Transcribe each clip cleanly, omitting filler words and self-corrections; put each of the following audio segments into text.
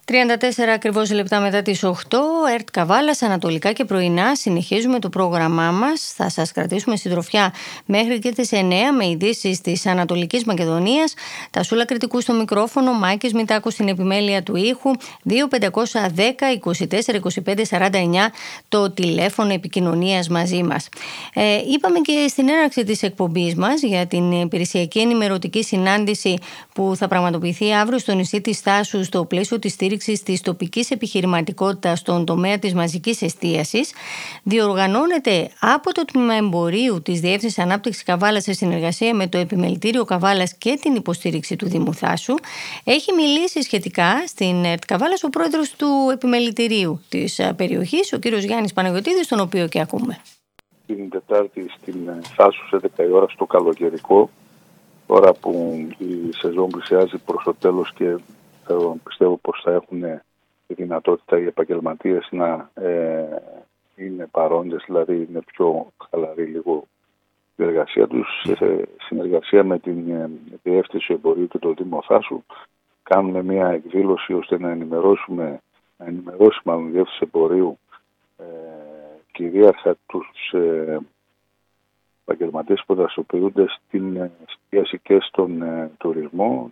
34 ακριβώς λεπτά μετά τις 8, ΕΡΤ Καβάλας, ανατολικά και πρωινά. Συνεχίζουμε το πρόγραμμά μας. Θα σας κρατήσουμε συντροφιά μέχρι και τις 9 με ειδήσεις της Ανατολικής Μακεδονίας. Τασούλα Κρητικού στο μικρόφωνο, Μάκης Μητάκος στην επιμέλεια του ήχου. 2510 24 25 49 το τηλέφωνο επικοινωνίας μαζί μας. Είπαμε και στην έναρξη της εκπομπής μας για την υπηρεσιακή ενημερωτική συνάντηση που θα πραγματοποιηθεί αύριο στο νησί της Θάσου στο πλαίσιο της στήριξης της τοπικής επιχειρηματικότητας στον τομέα της μαζικής εστίασης. Διοργανώνεται από το Τμήμα Εμπορίου της Διεύθυνσης Ανάπτυξης Καβάλας σε συνεργασία με το Επιμελητήριο Καβάλας και την υποστήριξη του Δήμου Θάσου. Έχει μιλήσει σχετικά στην ΕΡΤ Καβάλας ο πρόεδρος του Επιμελητηρίου της περιοχής, ο κύριος Γιάννης Παναγιωτίδης, τον οποίο και ακούμε. Την Τετάρτη στην Θάσου σε 10 η ώρα στο καλοκαιρικό, ώρα που η σεζόν πλησιάζει προς το τέλος και πιστεύω πως θα έχουν τη δυνατότητα οι επαγγελματίες να είναι παρόντες, δηλαδή είναι πιο χαλαρή λίγο η εργασία τους. Σε συνεργασία με την Διεύθυνση Εμπορίου και το Δήμο Θάσου κάνουμε μια εκδήλωση ώστε να ενημερώσει μάλλον η Διεύθυνση Εμπορίου κυρίαρχα τους επαγγελματίες που δραστηριοποιούνται στην εστίαση και στον τουρισμό,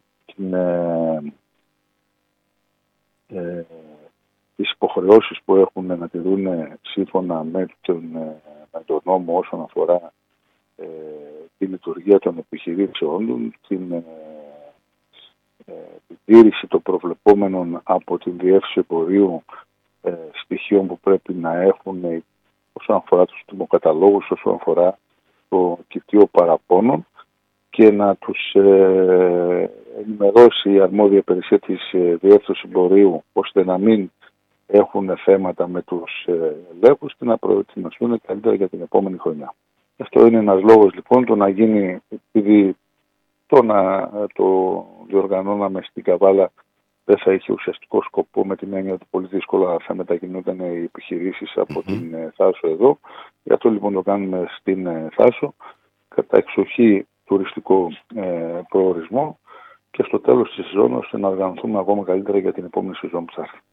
τις υποχρεώσεις που έχουν να τη δουν σύμφωνα με τον νόμο όσον αφορά την λειτουργία των επιχειρήσεων, την τήρηση των προβλεπόμενων από την Διεύθυνση Εμπορίου στοιχείων που πρέπει να έχουν όσον αφορά τους τιμοκαταλόγους, όσον αφορά το κοιτίο παραπώνων, και να τους ενημερώσει η αρμόδια υπηρεσία της Διεύθυνσης Εμπορίου ώστε να μην έχουν θέματα με τους ελέγχους και να προετοιμαστούν καλύτερα για την επόμενη χρονιά. Αυτό είναι ένας λόγος λοιπόν το να γίνει, επειδή το να το διοργανώναμε στην Καβάλα δεν θα είχε ουσιαστικό σκοπό, με την έννοια ότι πολύ δύσκολα θα μετακινούνταν οι επιχειρήσεις από την Θάσο εδώ. Γι' αυτό λοιπόν το κάνουμε στην Θάσο, κατά εξοχή τουριστικό προορισμό, και στο τέλος της σεζόν ώστε να οργανωθούμε ακόμα καλύτερα για την επόμενη σεζόν που θα έρθει.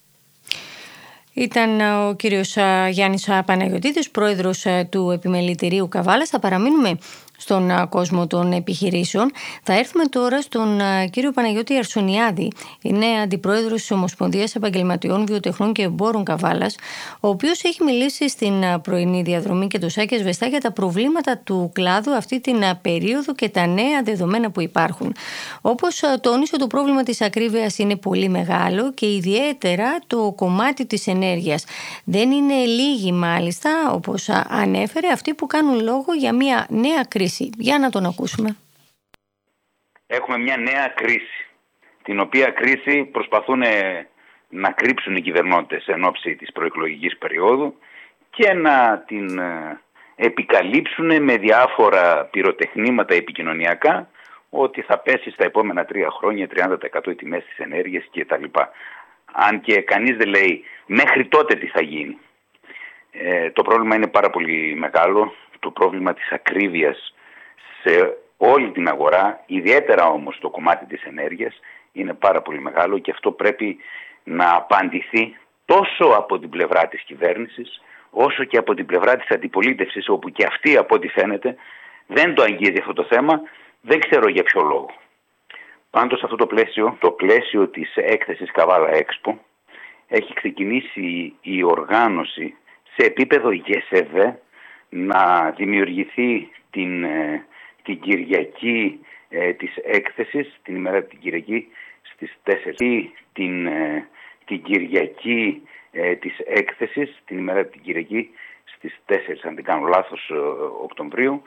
Ήταν ο κύριος Γιάννης Παναγιωτίδης, πρόεδρος του Επιμελητηρίου Καβάλας. Θα παραμείνουμε στον κόσμο των επιχειρήσεων. Θα έρθουμε τώρα στον κύριο Παναγιώτη Αρσονιάδη. Είναι αντιπρόεδρος της Ομοσπονδίας Επαγγελματιών Βιοτεχνών και Εμπόρων Καβάλας, ο οποίος έχει μιλήσει στην πρωινή διαδρομή και το Σάκης Βεστά για τα προβλήματα του κλάδου αυτή την περίοδο και τα νέα δεδομένα που υπάρχουν. Όπως τόνισε, το πρόβλημα της ακρίβειας είναι πολύ μεγάλο και ιδιαίτερα το κομμάτι της ενέργειας. Δεν είναι λίγοι μάλιστα, όπως ανέφερε, αυτοί που κάνουν λόγο για μια νέα κρίση. Για να τον ακούσουμε. Έχουμε μια νέα κρίση, την οποία κρίση προσπαθούν να κρύψουν οι κυβερνώντες εν ώψη της προεκλογικής περίοδου και να την επικαλύψουν με διάφορα πυροτεχνήματα επικοινωνιακά, ότι θα πέσει στα επόμενα 3 χρόνια 30% οι τιμές της ενέργειας κτλ. Αν και κανείς δεν λέει μέχρι τότε τι θα γίνει. Το πρόβλημα είναι πάρα πολύ μεγάλο. Το πρόβλημα της ακρίβειας σε όλη την αγορά, ιδιαίτερα όμως το κομμάτι της ενέργειας, είναι πάρα πολύ μεγάλο, και αυτό πρέπει να απαντηθεί τόσο από την πλευρά της κυβέρνησης όσο και από την πλευρά της αντιπολίτευσης, όπου και αυτή από ό,τι φαίνεται δεν το αγγίζει αυτό το θέμα, δεν ξέρω για ποιο λόγο. Πάντως αυτό το πλαίσιο της έκθεσης Καβάλα Expo, έχει ξεκινήσει η οργάνωση σε επίπεδο ΓΕΣΕΒΕ να δημιουργηθεί την Κυριακή της έκθεσης, την ημέρα την Κυριακή στις 4, την Κυριακή της έκθεσης, την ημέρα την Κυριακή στις 4, αν δεν κάνω λάθος, Οκτωβρίου,